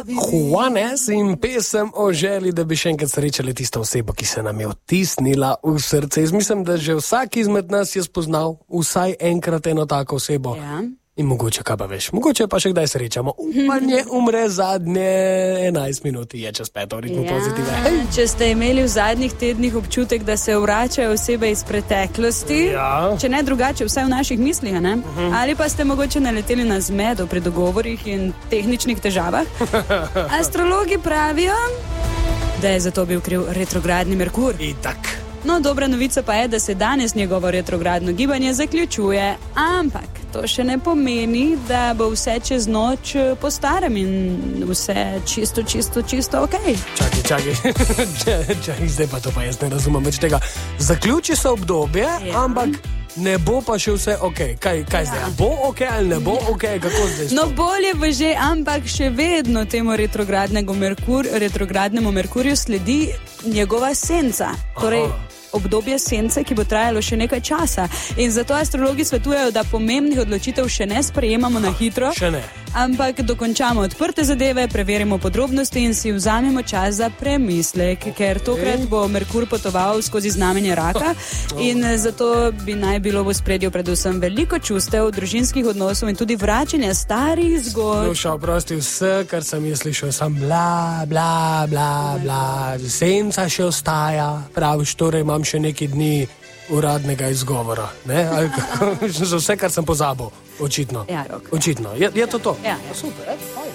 Juanes in pesem o želji, da bi še enkrat srečali tisto osebo, ki se nam je vtisnila v srce. Jaz mislim, da že vsak izmed nas je spoznal vsaj enkrat eno tako osebo. Ja. In mogoče, kaj pa veš, mogoče pa še kdaj srečamo. Upanje umre zadnje 11 minut, je čez 5 ritmu pozitive. Če ste imeli v zadnjih tednih občutek, da se vračajo osebe iz preteklosti, če ne drugače, vsaj v naših mislih, ne? Ali pa ste mogoče naleteli na zmedo pri dogovorih in tehničnih težavah, astrologi pravijo, da je za to bil kriv retrogradni Merkur. Itak. No, dobra novica pa je, da se danes njegovo retrogradno gibanje zaključuje, ampak to še ne pomeni, da bo vse čez noč po starem in vse čisto okej. Čakaj, zdaj pa to pa jaz ne razumem več tega. Zaključi se obdobje, ampak ne bo pa še vse okej. Kaj zdaj? Bo okej ali ne bo okej? Kako zdaj? No, bolje bo že, ampak še vedno temu retrogradnemu Merkurju sledi njegova senca. Torej, obdobje sence, ki bo trajalo še nekaj časa. In zato astrologi svetujejo, da pomembnih odločitev še ne sprejemamo na hitro, ampak dokončamo odprte zadeve, preverimo podrobnosti in si vzamemo čas za premislek, ker tokrat bo Merkur potoval skozi znamenje Raka in zato bi naj bilo v ospredju predvsem veliko čustev, družinskih odnosov in tudi vračanja starih zgodb. Duša, oprosti, vse, kar sem jaz slišal, sem bla, bla, bla, bla. Senca še ostaja, praviš, torej imam še neki dni uradnega izgovora, ne? Za vse, kar sem pozabil, očitno. Ja, Rok. Očitno. Je to to? Ja. Super,